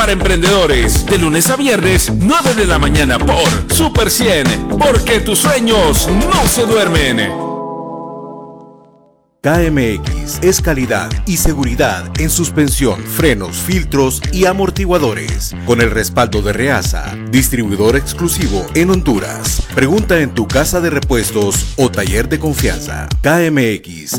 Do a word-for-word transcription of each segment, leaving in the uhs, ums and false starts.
para emprendedores. De lunes a viernes, nueve de la mañana por Super cien. Porque tus sueños no se duermen. K M X es calidad y seguridad en suspensión, frenos, filtros y amortiguadores. Con el respaldo de Reasa, distribuidor exclusivo en Honduras. Pregunta en tu casa de repuestos o taller de confianza. K M X.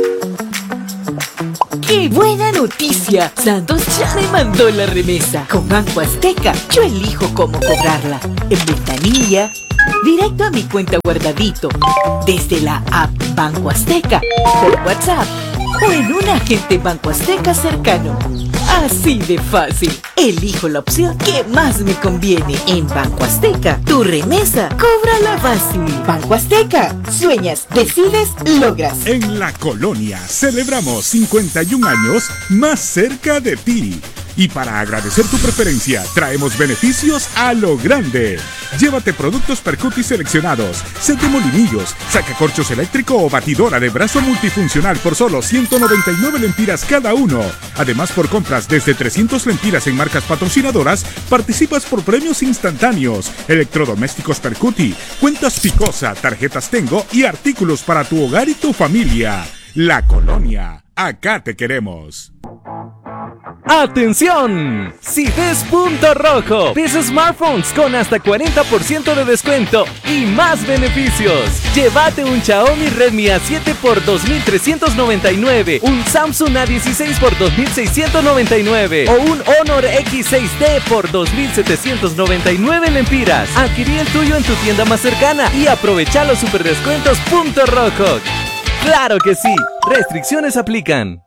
¡Qué buena noticia! Santos ya me mandó la remesa. Con Banco Azteca, yo elijo cómo cobrarla. En ventanilla, directo a mi cuenta guardadito, desde la app Banco Azteca, por WhatsApp o en un agente Banco Azteca cercano. Así de fácil. Elijo la opción que más me conviene. En Banco Azteca, tu remesa, cóbrala fácil. Banco Azteca, sueñas, decides, logras. En La Colonia celebramos cincuenta y un años más cerca de ti. Y para agradecer tu preferencia, traemos beneficios a lo grande. Llévate productos Percuti seleccionados, set de molinillos, sacacorchos eléctrico o batidora de brazo multifuncional por solo ciento noventa y nueve lempiras cada uno. Además, por compras desde trescientas lempiras en marcas patrocinadoras, participas por premios instantáneos, electrodomésticos Percuti, cuentas Picosa, tarjetas Tengo y artículos para tu hogar y tu familia. La Colonia, acá te queremos. ¡Atención! Si ves Punto Rojo, ves smartphones con hasta cuarenta por ciento de descuento y más beneficios. Llévate un Xiaomi Redmi A siete por dos mil trescientos noventa y nueve, un Samsung A dieciséis por dos mil seiscientos noventa y nueve o un Honor X seis T por dos mil setecientos noventa y nueve lempiras. Adquirí el tuyo en tu tienda más cercana y aprovecha los superdescuentos Punto Rojo. ¡Claro que sí! Restricciones aplican.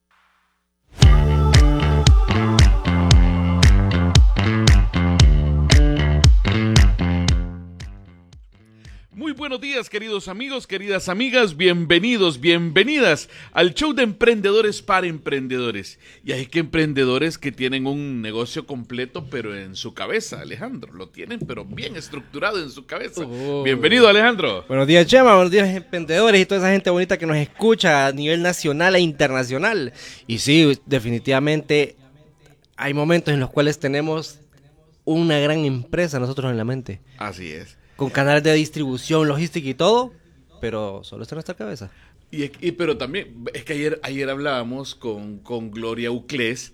Muy buenos días, queridos amigos, queridas amigas, bienvenidos, bienvenidas al show de Emprendedores para Emprendedores. Y hay que emprendedores que tienen un negocio completo, pero en su cabeza, Alejandro, lo tienen, pero bien estructurado en su cabeza. Oh. Bienvenido, Alejandro. Buenos días, Chema, buenos días, emprendedores y toda esa gente bonita que nos escucha a nivel nacional e internacional. Y sí, definitivamente hay momentos en los cuales tenemos una gran empresa nosotros en la mente. Así es. Con canales de distribución, logística y todo, pero solo está en nuestra cabeza. Y, y pero también, es que ayer, ayer hablábamos con, con Gloria Uclés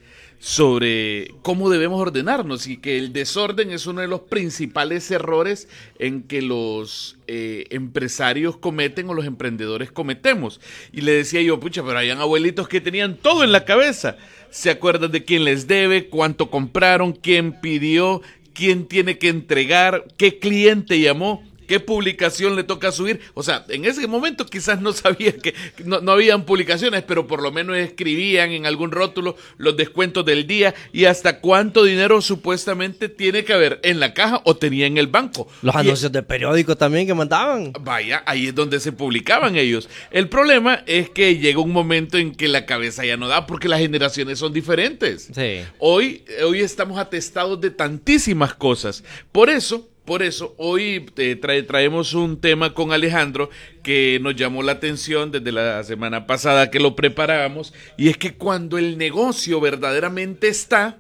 sobre cómo debemos ordenarnos y que el desorden es uno de los principales errores en que los eh, empresarios cometen o los emprendedores cometemos. Y le decía yo, pucha, pero hayan abuelitos que tenían todo en la cabeza. Se acuerdan de quién les debe, cuánto compraron, quién pidió, quién tiene que entregar, qué cliente llamó, qué publicación le toca subir. O sea, en ese momento quizás no sabía que no, no habían publicaciones, pero por lo menos escribían en algún rótulo los descuentos del día y hasta cuánto dinero supuestamente tiene que haber en la caja o tenía en el banco. Los y anuncios de periódico también que mandaban. Vaya, ahí es donde se publicaban ellos. El problema es que llega un momento en que la cabeza ya no da porque las generaciones son diferentes. Sí. Hoy, hoy estamos atestados de tantísimas cosas. Por eso... Por eso, hoy eh, trae, traemos un tema con Alejandro que nos llamó la atención desde la semana pasada que lo preparábamos, y es que cuando el negocio verdaderamente está,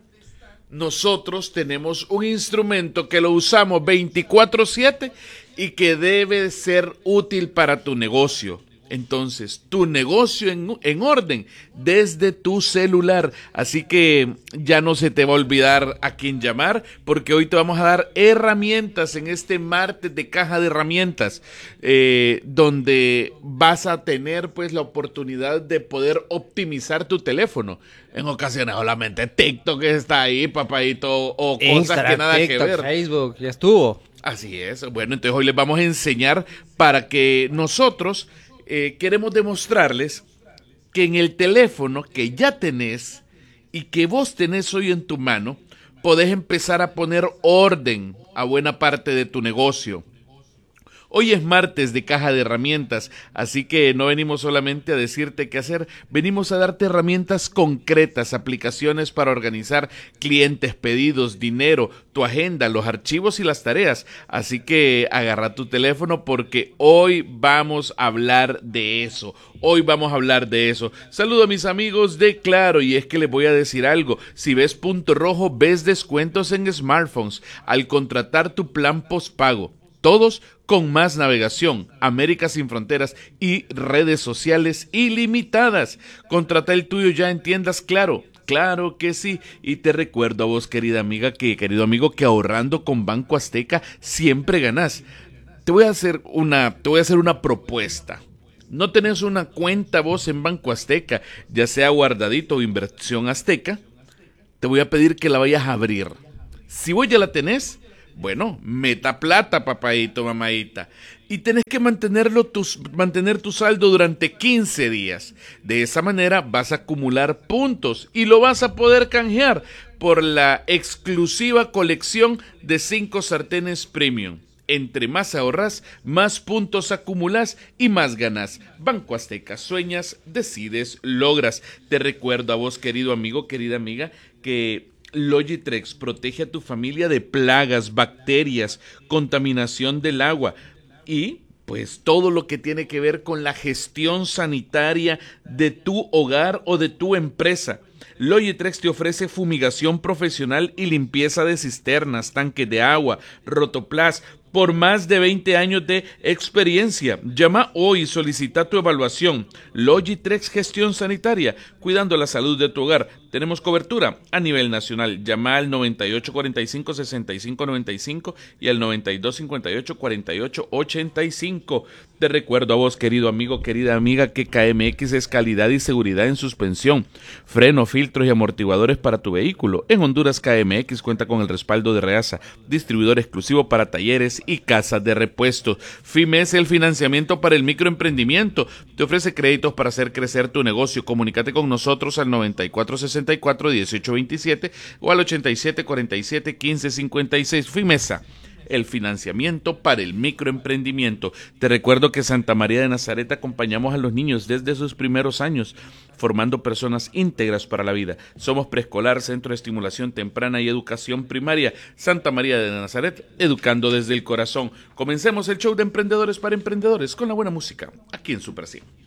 nosotros tenemos un instrumento que lo usamos veinticuatro siete y que debe ser útil para tu negocio. Entonces, tu negocio en, en orden desde tu celular. Así que ya no se te va a olvidar a quién llamar, porque hoy te vamos a dar herramientas en este martes de caja de herramientas, eh, donde vas a tener pues la oportunidad de poder optimizar tu teléfono. En ocasiones solamente TikTok está ahí, papadito, o cosas Instagram, que nada TikTok, que ver. Facebook, ya estuvo. Así es. Bueno, entonces hoy les vamos a enseñar para que nosotros... Eh, queremos demostrarles que en el teléfono que ya tenés y que vos tenés hoy en tu mano, podés empezar a poner orden a buena parte de tu negocio. Hoy es martes de Caja de Herramientas, así que no venimos solamente a decirte qué hacer, venimos a darte herramientas concretas, aplicaciones para organizar clientes, pedidos, dinero, tu agenda, los archivos y las tareas. Así que agarra tu teléfono porque hoy vamos a hablar de eso. Hoy vamos a hablar de eso. Saludo a mis amigos de Claro y es que les voy a decir algo. Si ves punto rojo, ves descuentos en smartphones al contratar tu plan postpago. Todos con más navegación, América sin fronteras y redes sociales ilimitadas. Contrata el tuyo ya en tiendas Claro. Claro que sí, y te recuerdo a vos, querida amiga, que querido amigo, que ahorrando con Banco Azteca siempre ganás. Te voy a hacer una, te voy a hacer una propuesta. ¿No tenés una cuenta vos en Banco Azteca, ya sea guardadito o inversión azteca? Te voy a pedir que la vayas a abrir. Si vos ya la tenés, bueno, meta plata, papadito, mamadita. Y tenés que mantenerlo tus, mantener tu saldo durante quince días. De esa manera vas a acumular puntos y lo vas a poder canjear por la exclusiva colección de cinco sartenes premium. Entre más ahorras, más puntos acumulas y más ganas. Banco Azteca, sueñas, decides, logras. Te recuerdo a vos, querido amigo, querida amiga, que Logitrex protege a tu familia de plagas, bacterias, contaminación del agua y pues todo lo que tiene que ver con la gestión sanitaria de tu hogar o de tu empresa. Logitrex te ofrece fumigación profesional y limpieza de cisternas, tanques de agua, rotoplas, por más de veinte años de experiencia. Llama hoy y solicita tu evaluación. Logitrex Gestión Sanitaria, cuidando la salud de tu hogar. Tenemos cobertura a nivel nacional. Llama al noventa y ocho cuarenta y cinco sesenta y cinco noventa y cinco y al noventa y dos cincuenta y ocho cuarenta y ocho ochenta y cinco. Te recuerdo a vos, querido amigo, querida amiga, que K M X es calidad y seguridad en suspensión, freno, filtros y amortiguadores para tu vehículo. En Honduras, K M X cuenta con el respaldo de Reasa, distribuidor exclusivo para talleres y casas de repuestos. FIMES, el financiamiento para el microemprendimiento. Te ofrece créditos para hacer crecer tu negocio. Comunícate con nosotros al noventa y cuatro sesenta y cuatro dieciocho veintisiete o al ochenta y siete cuarenta y siete quince cincuenta y seis. FIMESA, el financiamiento para el microemprendimiento. Te recuerdo que Santa María de Nazaret acompañamos a los niños desde sus primeros años, formando personas íntegras para la vida. Somos preescolar, centro de estimulación temprana y educación primaria. Santa María de Nazaret, educando desde el corazón. Comencemos el show de Emprendedores para Emprendedores con la buena música, aquí en Super cien.